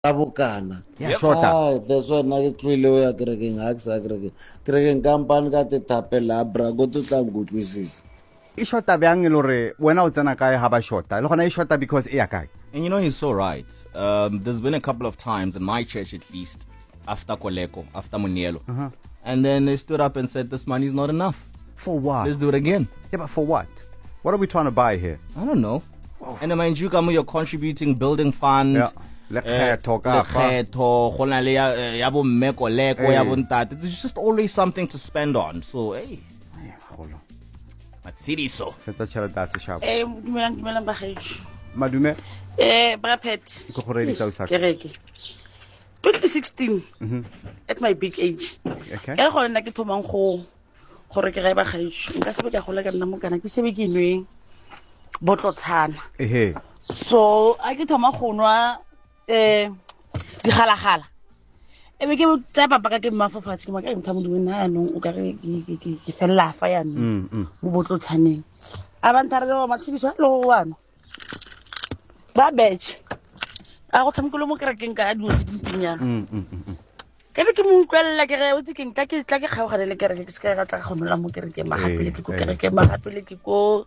Abukana. Yeah, shorter. That's why na ke tlile o ya kerekeng ha ke sa kerekeng kampane ka te thapela bra go to tla go twisisa. E shorter bjang le hore wena o tsena kae ha ba shorter. Le gona e shorter because e ya kae. And you know, he's so right. There's been a couple of times in my church, at least, after Koleko, after Munielo. And then they stood up and said, this money is not enough. For what? Let's do it again. Yeah, but for what? What are we trying to buy here? I don't know. And mind you, you're contributing building funds. Yeah. Lekgetho ka fa. Lekgetho, go na le ya bo mme Koleko, ya bo ntate. There's just always something to spend on. So, hey. Matsiriso. Setsa tšhelete a se shapa. Dumelang bagaetsho. Madume. Bra Pet. Ke go redisa o sa. Kereke. 2016. At my big age. Okay. Ke go nna ke thomang go gore ke re bagaetsho. Nka se be ka gola ka nna mo kana ke sebe ke nweng botlotshana. Ehe. So, a ke thoma go nwa digalagala. Ebe ke tsa papa ka ke mmafafatshe ke maka mtha modimo nna no o ka re ke fella fa ya nna mo botlotshaneng a ba ntare le mathibiso lo wana ba batch a go tsamkolo mo kerekeng ka dio tse dintsinyana ke be ke mo utlwella ke re o tse ke ntla ke tla ke kgaogane le kereke ke se ka tla go nola mo kerekeng magapele ke go kerekeng magapele ke go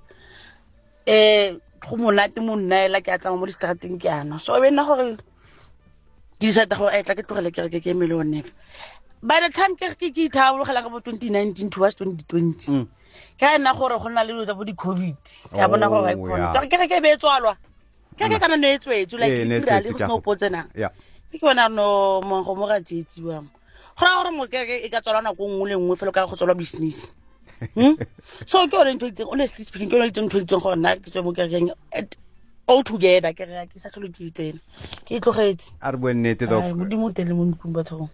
go monate mo nnaela ke a tsama mo distrateng ke ana so be nna gore ke disata go etla ke tlogele kereke ke emele one by the time ke ithabologela ka bo 2019 towards 2020 ka nna gore go nna le dilo tsa bo di-covid ya bona gore ga ipona kereke be tswalwa kereke kana ne etswetswe like literally go seno potsenang ke bona no mo go ga tsetsiwang go ra gore mo kereke e ka tswalwa nako nngwe le nngwe fela ka go tswalwa business so ke one ntho itseng honestly speaking ke one itseng ntho itseng gore nna ke tswe mo kerekeng all together ke re ke sa tlhole ke itsena ke tlogetse a re bonnete do modimo tele mo ntlong bathong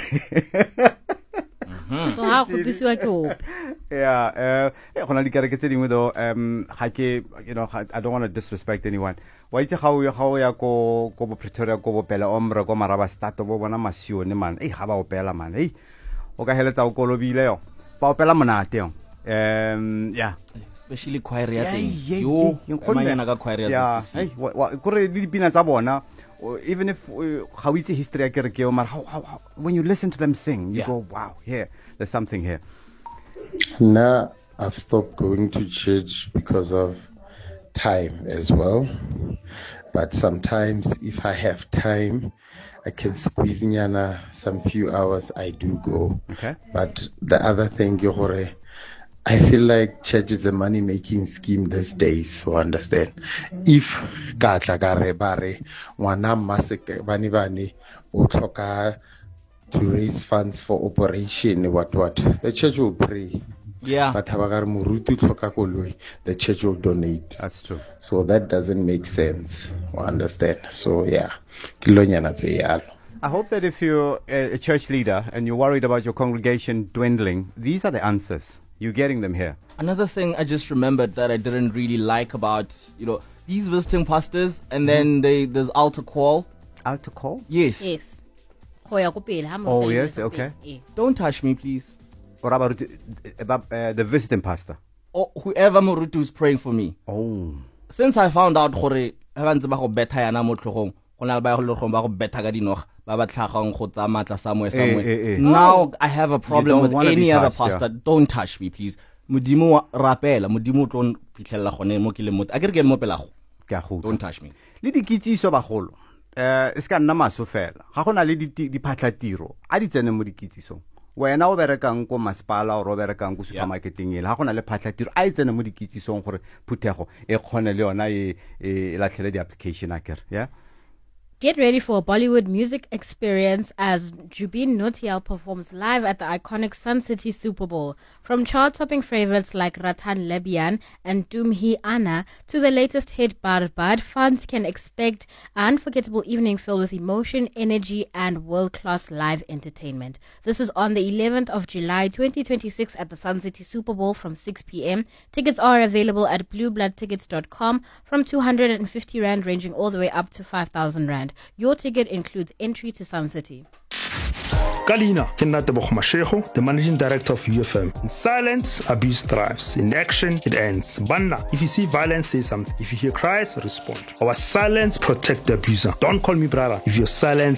so ha go bisiwa ke ope yeah gona di kereke tse dingwe do ha ke you know I don't want to disrespect anyone wa itse ga o ya ko bo Pretoria ko bo Pela Ombre ko Maraba Stato bo bona masione man ga ba opela man o ka heletsa o kolobile yo ba opela monate yo yeah especially choir ya teng yo manyana ka choir ya sisi gore di dipina tsa bona even if how it's history ya kereke o mara when you listen to them sing you go wow there's something here. Now I've stopped going to church because of time as well, but sometimes if I have time I can squeeze in some few hours I do go. Okay. But the other thing I feel like church is a money-making scheme these days, so understand. If katla ka re bare ngwana maseke bani utloka to raise funds for operation what the church will pray. Yeah. But habagare moruti utloka koloi, the church will donate. That's true. So that doesn't make sense. Understand? So yeah. Kilonyana tse yalo. I hope that if you're a church leader and you're worried about your congregation dwindling, these are the answers. You're getting them here. Another thing I just remembered that I didn't really like about, these visiting pastors, and then there's altar call. Altar call? Yes. Yes. Oh, yes, okay. Don't touch me, please. What about the visiting pastor? Or whoever Morutu is praying for me. Oh. Since I found out now I have a problem with any other pastor. Don't touch me, please. Modimo rapela, modimo tlo fitlhella gone mo ke le motho. A ke re ke mo pelago. Don't touch me. Le dikitsiso bagolo. E ska nna maso fela. Ga gona le diphatlatiro. A di tsene mo dikitsiso. Wena o berekang ko masipala o berekang ko supermarketing ile. Ga gona le phatlatiro. A tsene mo dikitsisong gore phuthego e kgone le yona e latlhele di application a kere. Yeah. Get ready for a Bollywood music experience as Jubin Nautiyal performs live at the iconic Sun City Super Bowl. From chart-topping favorites like Ratan Lebian and Tumhi Anna to the latest hit Bar Bad, fans can expect an unforgettable evening filled with emotion, energy, and world-class live entertainment. This is on the 11th of July 2026 at the Sun City Super Bowl from 6 p.m. Tickets are available at bluebloodtickets.com from 250 Rand ranging all the way up to 5,000 Rand. Your ticket includes entry to Sun City. Kalina, Tebogo Mashego, the managing director of UFM. In silence, abuse thrives. In action, it ends. Banna, if you see violence, say something. If you hear cries, respond. Our silence protect the abuser. Don't call me brother if your silence